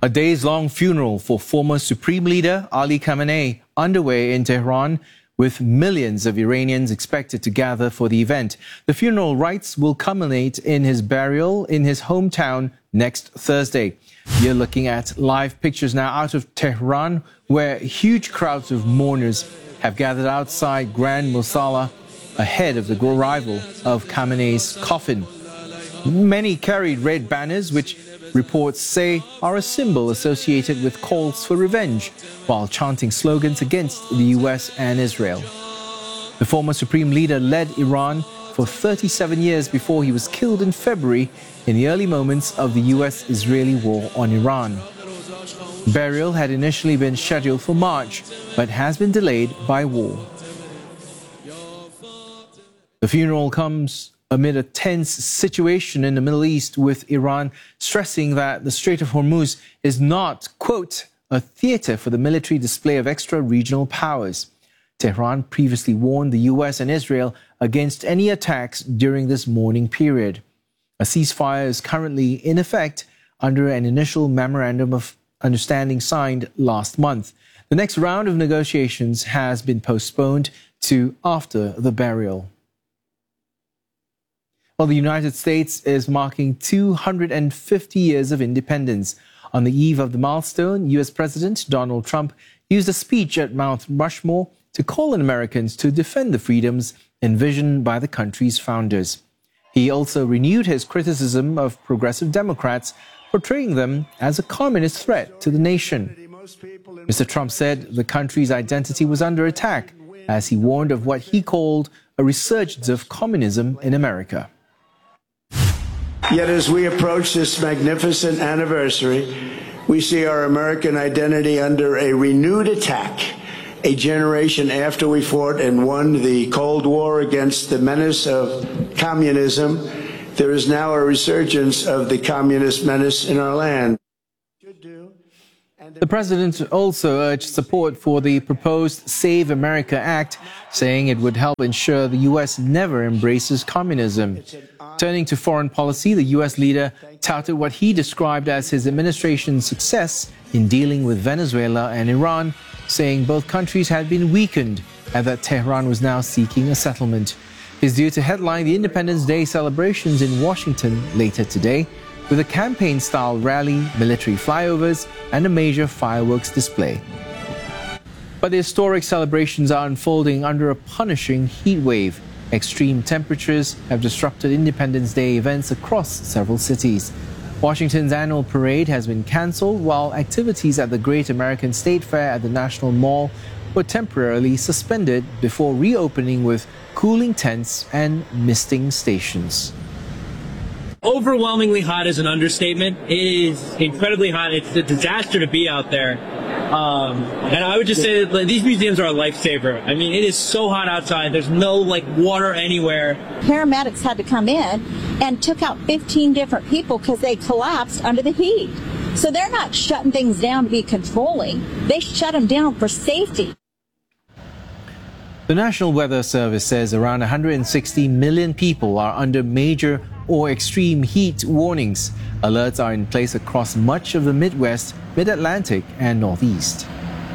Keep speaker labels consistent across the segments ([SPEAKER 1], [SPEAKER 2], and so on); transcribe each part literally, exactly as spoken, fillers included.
[SPEAKER 1] A days-long funeral for former Supreme Leader Ali Khamenei underway in Tehran, with millions of Iranians expected to gather for the event. The funeral rites will culminate in his burial in his hometown next Thursday. You're looking at live pictures now out of Tehran, where huge crowds of mourners have gathered outside Grand Musalla ahead of the arrival of Khamenei's coffin. Many carried red banners, which reports say are a symbol associated with calls for revenge, while chanting slogans against the U S and Israel. The former Supreme Leader led Iran for thirty-seven years before he was killed in February in the early moments of the U S-Israeli war on Iran. Burial had initially been scheduled for March, but has been delayed by war. The funeral comes amid a tense situation in the Middle East, with Iran stressing that the Strait of Hormuz is not, quote, a theater for the military display of extra-regional powers. Tehran previously warned the U S and Israel against any attacks during this mourning period. A ceasefire is currently in effect under an initial memorandum of understanding signed last month. The next round of negotiations has been postponed to after the burial. Well, the United States is marking two hundred fifty years of independence. On the eve of the milestone, U S President Donald Trump used a speech at Mount Rushmore to call on Americans to defend the freedoms envisioned by the country's founders. He also renewed his criticism of progressive Democrats, portraying them as a communist threat to the nation. Mister Trump said the country's identity was under attack, as he warned of what he called a resurgence of communism in America.
[SPEAKER 2] Yet as we approach this magnificent anniversary, we see our American identity under a renewed attack. A generation after we fought and won the Cold War against the menace of communism, there is now a resurgence of the communist menace in our land.
[SPEAKER 1] The president also urged support for the proposed Save America Act, saying it would help ensure the U S never embraces communism. Turning to foreign policy, the U S leader touted what he described as his administration's success in dealing with Venezuela and Iran, saying both countries had been weakened and that Tehran was now seeking a settlement. He's due to headline the Independence Day celebrations in Washington later today, with a campaign-style rally, military flyovers, and a major fireworks display. But the historic celebrations are unfolding under a punishing heat wave. Extreme temperatures have disrupted Independence Day events across several cities. Washington's annual parade has been cancelled, while activities at the Great American State Fair at the National Mall were temporarily suspended before reopening with cooling tents and misting stations.
[SPEAKER 3] Overwhelmingly hot is an understatement. It is incredibly hot. It's a disaster to be out there. Um, and I would just say that like, these museums are a lifesaver. I mean, it is so hot outside. There's no like water anywhere.
[SPEAKER 4] Paramedics had to come in and took out fifteen different people because they collapsed under the heat. So they're not shutting things down to be controlling. They shut them down for safety.
[SPEAKER 1] The National Weather Service says around one hundred sixty million people are under major or extreme heat warnings. Alerts are in place across much of the Midwest, Mid-Atlantic and Northeast.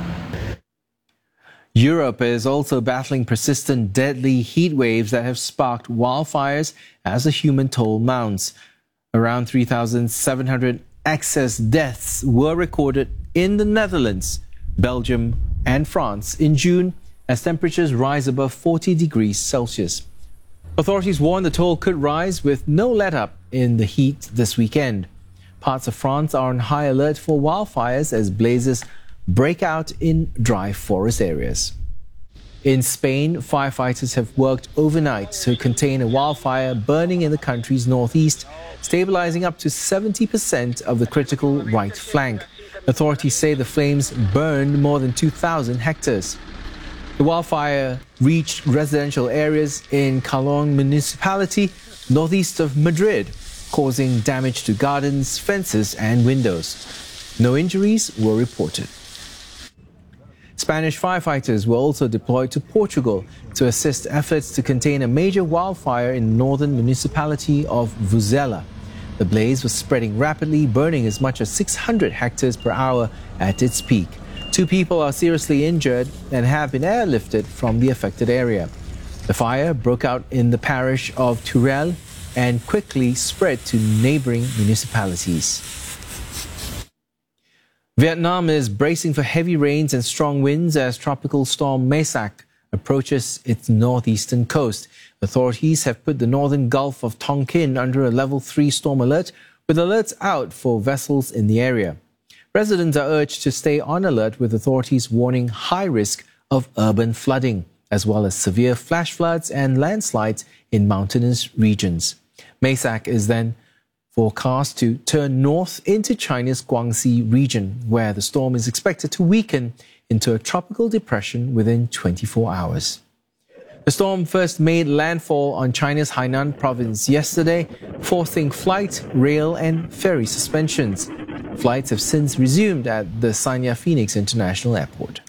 [SPEAKER 1] Europe is also battling persistent deadly heat waves that have sparked wildfires as the human toll mounts. Around three thousand seven hundred excess deaths were recorded in the Netherlands, Belgium and France in June, as temperatures rise above forty degrees Celsius. Authorities warn the toll could rise with no let-up in the heat this weekend. Parts of France are on high alert for wildfires as blazes break out in dry forest areas. In Spain, firefighters have worked overnight to contain a wildfire burning in the country's northeast, stabilizing up to seventy percent of the critical right flank. Authorities say the flames burned more than two thousand hectares. The wildfire reached residential areas in Calong municipality, northeast of Madrid, causing damage to gardens, fences and windows. No injuries were reported. Spanish firefighters were also deployed to Portugal to assist efforts to contain a major wildfire in the northern municipality of Vuzela. The blaze was spreading rapidly, burning as much as six hundred hectares per hour at its peak. Two people are seriously injured and have been airlifted from the affected area. The fire broke out in the parish of Turel and quickly spread to neighboring municipalities. Vietnam is bracing for heavy rains and strong winds as tropical storm Maisak approaches its northeastern coast. Authorities have put the northern Gulf of Tonkin under a level three storm alert, with alerts out for vessels in the area. Residents are urged to stay on alert, with authorities warning high risk of urban flooding, as well as severe flash floods and landslides in mountainous regions. Maisak is then forecast to turn north into China's Guangxi region, where the storm is expected to weaken into a tropical depression within twenty-four hours. The storm first made landfall on China's Hainan province yesterday, forcing flight, rail and ferry suspensions. Flights have since resumed at the Sanya Phoenix International Airport.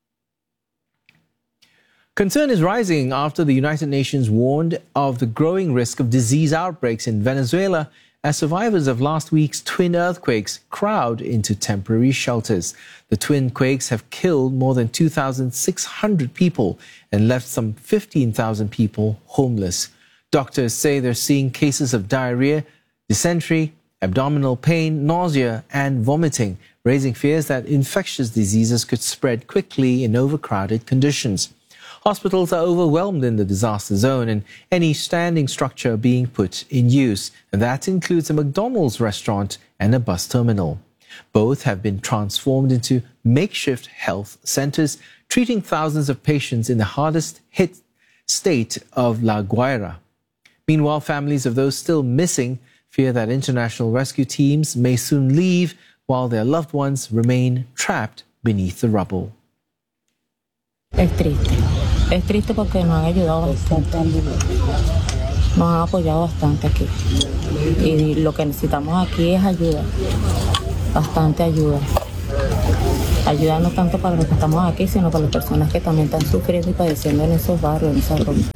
[SPEAKER 1] Concern is rising after the United Nations warned of the growing risk of disease outbreaks in Venezuela as survivors of last week's twin earthquakes crowd into temporary shelters. The twin quakes have killed more than two thousand six hundred people and left some fifteen thousand people homeless. Doctors say they're seeing cases of diarrhea, dysentery, abdominal pain, nausea and vomiting, raising fears that infectious diseases could spread quickly in overcrowded conditions. Hospitals are overwhelmed in the disaster zone and any standing structure being put in use, and that includes a McDonald's restaurant and a bus terminal. Both have been transformed into makeshift health centers, treating thousands of patients in the hardest hit state of La Guaira. Meanwhile, families of those still missing fear that international rescue teams may soon leave while their loved ones remain trapped beneath the rubble.
[SPEAKER 5] Es triste, es triste porque nos han ayudado bastante, nos han apoyado bastante aquí y lo que necesitamos aquí es ayuda, bastante ayuda, ayuda no tanto para los que estamos aquí sino para las personas que también están sufriendo y padeciendo en esos barrios, en esas zonas.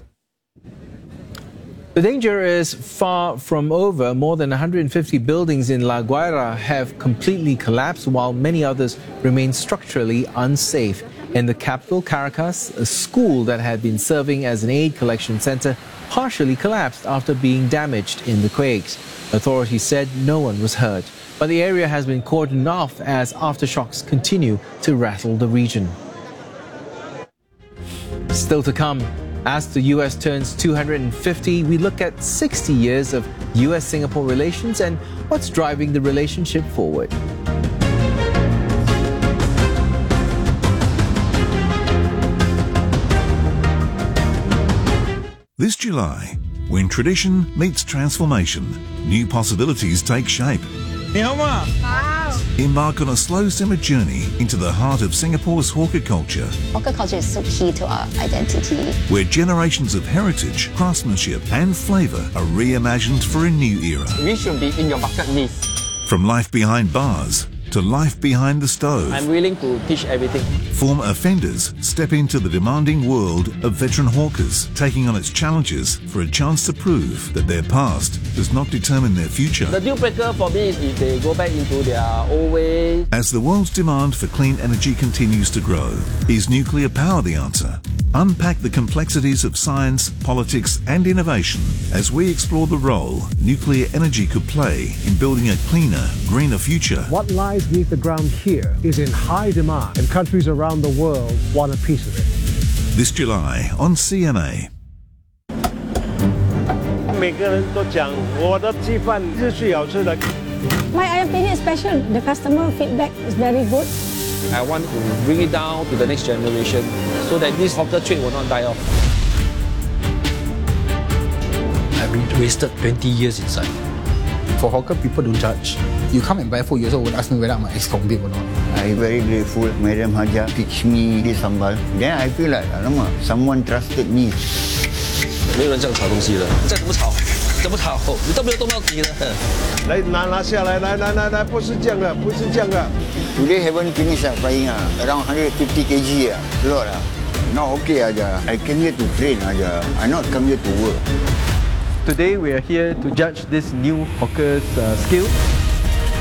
[SPEAKER 1] The danger is far from over. More than one hundred fifty buildings in La Guaira have completely collapsed, while many others remain structurally unsafe. In the capital, Caracas, a school that had been serving as an aid collection center partially collapsed after being damaged in the quakes. Authorities said no one was hurt, but the area has been cordoned off as aftershocks continue to rattle the region. Still to come, as the U S turns two hundred fifty, we look at sixty years of U S Singapore relations and what's driving the relationship forward.
[SPEAKER 6] This July, when tradition meets transformation, new possibilities take shape. Embark on a slow simmer journey into the heart of Singapore's hawker culture.
[SPEAKER 7] Hawker culture is so key to our identity.
[SPEAKER 6] Where generations of heritage, craftsmanship and flavour are reimagined for a new era.
[SPEAKER 8] We should be in your bucket list.
[SPEAKER 6] From life behind bars to life behind the stove.
[SPEAKER 8] I'm willing to teach everything.
[SPEAKER 6] Former offenders step into the demanding world of veteran hawkers, taking on its challenges for a chance to prove that their past does not determine their future.
[SPEAKER 8] The deal breaker for me is if they go back into their old ways.
[SPEAKER 6] As the world's demand for clean energy continues to grow, is nuclear power the answer? Unpack the complexities of science, politics and innovation as we explore the role nuclear energy could play in building a cleaner, greener future.
[SPEAKER 9] What lies beneath the ground here is in high demand, and countries around the world want a piece of it.
[SPEAKER 6] This July on C M A.
[SPEAKER 10] 每个人都讲我的鸡饭是最好吃的。
[SPEAKER 11] My opinion is special. The customer feedback is very good.
[SPEAKER 8] I want to bring it down to the next generation so that this hawker trade will not die off.
[SPEAKER 12] I've been wasted twenty years inside. For hawker, people don't judge. You come and buy food, you also would ask me whether I'm an ex-convict or not.
[SPEAKER 13] I'm very grateful. Madam Haja teach me this sambal. Then I feel like, alamak, someone trusted me.
[SPEAKER 12] 没有人这样炒东西的，再怎么炒，怎么炒，你都没有动到底的。
[SPEAKER 10] 来拿拿下来，来来来来，不是这样的，不是这样的。
[SPEAKER 13] Today haven't finished uh, frying uh, around one hundred fifty kilograms uh, a lot uh. Not okay aja. I came here to train aja. I not come here to work.
[SPEAKER 14] Today we are here to judge this new hawker's uh, skill.